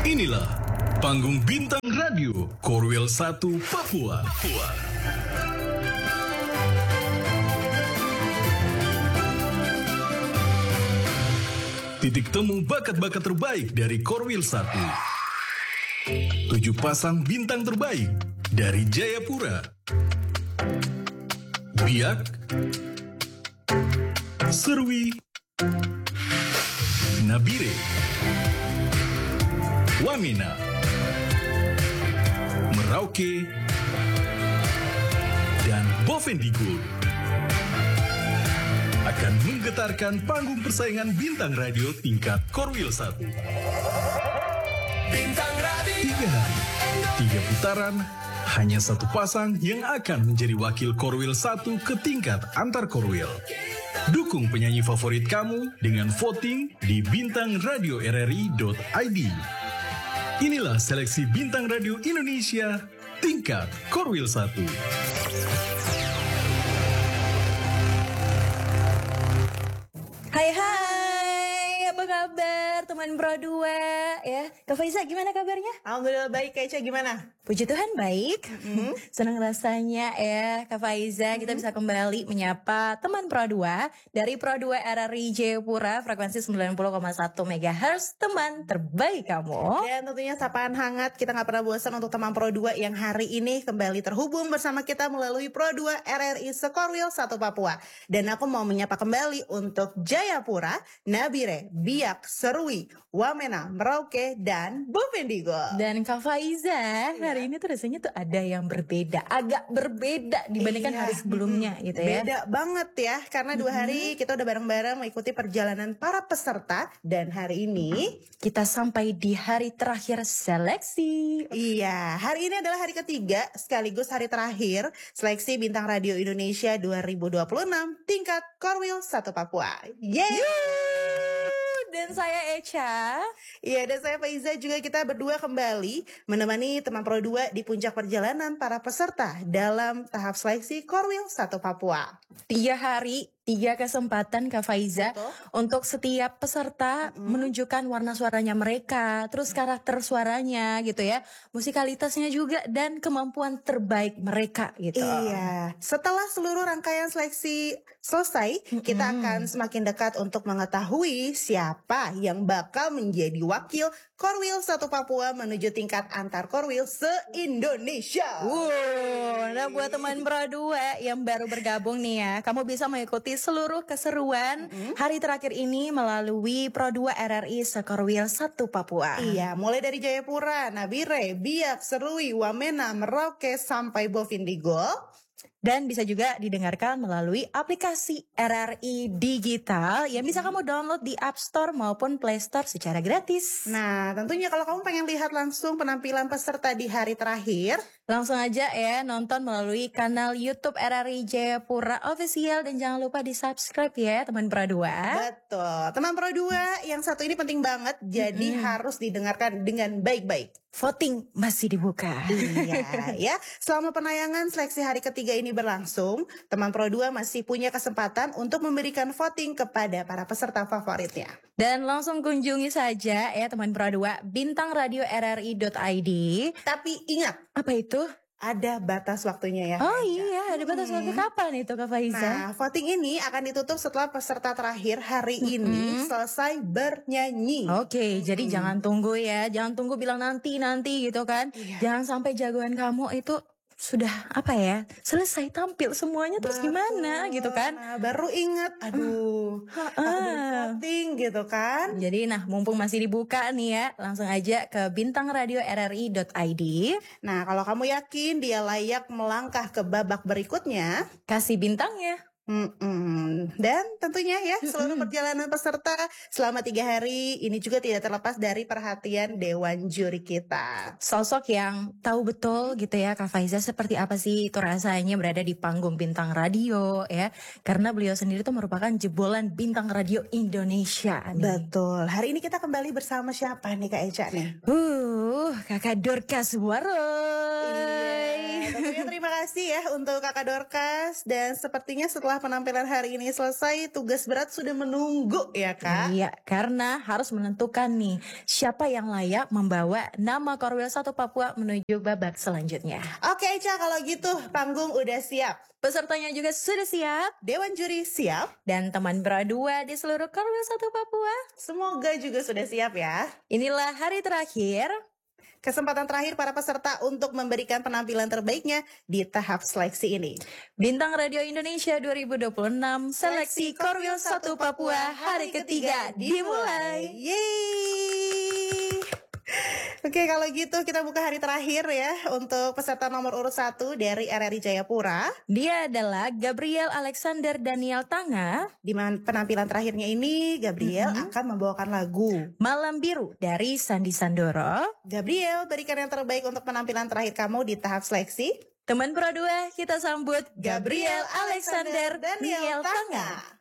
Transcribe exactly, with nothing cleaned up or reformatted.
Inilah Panggung Bintang Radio Korwil satu Papua. Papua. Titik temu bakat-bakat terbaik dari Korwil satu. Tujuh pasang bintang terbaik dari Jayapura, Biak, Serwi, Nabire, Wamena, Merauke, dan Bovendigul akan menggetarkan panggung persaingan bintang radio tingkat Korwil satu. Bintang Radio Tiga hari, tiga putaran, hanya satu pasang yang akan menjadi wakil Korwil satu ke tingkat antar Korwil. Dukung penyanyi favorit kamu dengan voting di bintang radio r r i dot i d. Inilah seleksi Bintang Radio Indonesia tingkat Korwil satu. Hai hai, apa kabar teman Pro dua ya? Kak Faiza gimana kabarnya? Alhamdulillah baik, Kak Eca gimana? Puji Tuhan baik. Mm-hmm. Senang rasanya ya Kak Faiza mm-hmm. kita bisa kembali menyapa teman Pro dua dari Pro dua R R I Jayapura frekuensi sembilan puluh koma satu megahertz, teman terbaik kamu. Dan tentunya sapaan hangat, kita gak pernah bosan untuk teman Pro dua yang hari ini kembali terhubung bersama kita melalui Pro dua R R I Sekorwil satu Papua. Dan aku mau menyapa kembali untuk Jayapura, Nabire, Biak, Serwi, Wamena, Merauke, dan Bovendigul. Dan Kak Faiza, hari ini tuh rasanya tuh ada yang berbeda, agak berbeda dibandingkan iya. hari sebelumnya gitu ya. Beda banget ya, karena dua hari kita udah bareng-bareng mengikuti perjalanan para peserta. Dan hari ini kita sampai di hari terakhir seleksi. Iya, hari ini adalah hari ketiga sekaligus hari terakhir seleksi Bintang Radio Indonesia dua ribu dua puluh enam tingkat Korwil satu Papua. Yeay! Dan saya Eca. Iya, dan saya Faiza juga, kita berdua kembali menemani teman Pro dua di puncak perjalanan para peserta dalam tahap seleksi Korwil satu Papua. Tiga hari, tiga kesempatan Kak Faiza. Betul. Untuk setiap peserta mm-hmm. menunjukkan warna suaranya mereka, terus karakter suaranya gitu ya, musikalitasnya juga, dan kemampuan terbaik mereka gitu. Iya, setelah seluruh rangkaian seleksi selesai, mm-hmm. kita akan semakin dekat untuk mengetahui siapa yang bakal menjadi wakil Korwil satu Papua menuju tingkat antar Korwil se-Indonesia. Wow, nah buat teman Pro dua yang baru bergabung nih ya, kamu bisa mengikuti seluruh keseruan mm-hmm. hari terakhir ini melalui Pro dua R R I Sekorwil satu Papua. Iya, mulai dari Jayapura, Nabire, Biak, Serui, Wamena, Merauke, sampai Bovendigul. Dan bisa juga didengarkan melalui aplikasi R R I Digital yang bisa kamu download di App Store maupun Play Store secara gratis. Nah, tentunya kalau kamu pengen lihat langsung penampilan peserta di hari terakhir, langsung aja ya nonton melalui kanal YouTube R R I Jayapura Official, dan jangan lupa di subscribe ya teman Pro dua. Betul, teman Pro dua yang satu ini penting banget, jadi mm-hmm. harus didengarkan dengan baik-baik. Voting masih dibuka. Iya ya, selama penayangan seleksi hari ketiga ini berlangsung, teman Pro dua masih punya kesempatan untuk memberikan voting kepada para peserta favoritnya. Dan langsung kunjungi saja ya teman Pro dua bintang radio r r i dot i d. Tapi ingat, apa itu? Ada batas waktunya ya. Oh iya, ada batas waktu. Hmm. Kapan itu Kak Faiza? Nah, voting ini akan ditutup setelah peserta terakhir hari hmm. ini selesai bernyanyi. Oke, okay, hmm. jadi jangan tunggu ya, jangan tunggu bilang nanti-nanti gitu kan. Iya. Jangan sampai jagoan kamu itu sudah apa ya, selesai tampil semuanya, terus Betul. gimana gitu kan. Nah, baru ingat, aduh, uh, voting gitu kan. Jadi nah, mumpung masih dibuka nih ya, langsung aja ke bintang radio r r i dot i d. Nah, kalau kamu yakin dia layak melangkah ke babak berikutnya, kasih bintangnya. Mm-mm. Dan tentunya ya seluruh Mm-mm. perjalanan peserta selama tiga hari ini juga tidak terlepas dari perhatian Dewan Juri kita. Sosok yang tahu betul gitu ya Kak Faiza seperti apa sih itu rasanya berada di panggung bintang radio ya. Karena beliau sendiri itu merupakan jebolan bintang radio Indonesia nih. Betul. Hari ini kita kembali bersama siapa nih Kak Eca nih? Uh, Kakak Dorcas Waroy. Iya. Tentunya terima kasih kasih ya untuk Kakak Dorcas. Dan sepertinya setelah penampilan hari ini selesai, tugas berat sudah menunggu ya Kak. Iya, karena harus menentukan nih siapa yang layak membawa nama Korwil satu Papua menuju babak selanjutnya. Oke Ca, kalau gitu panggung udah siap. Pesertanya juga sudah siap. Dewan juri siap. Dan teman Pro dua di seluruh Korwil satu Papua. Semoga juga sudah siap ya. Inilah hari terakhir. Kesempatan terakhir para peserta untuk memberikan penampilan terbaiknya di tahap seleksi ini. Bintang Radio Indonesia dua ribu dua puluh enam Seleksi Korwil satu Papua hari ketiga dimulai. Yeay. Oke, kalau gitu kita buka hari terakhir ya untuk peserta nomor urut satu dari R R I Jayapura. Dia adalah Gabriel Alexander Daniel Tanga. Di mana penampilan terakhirnya ini Gabriel mm-hmm. akan membawakan lagu Malam Biru dari Sandi Sandoro. Gabriel, berikan yang terbaik untuk penampilan terakhir kamu di tahap seleksi. Teman Pro dua, kita sambut Gabriel Alexander Daniel Tanga.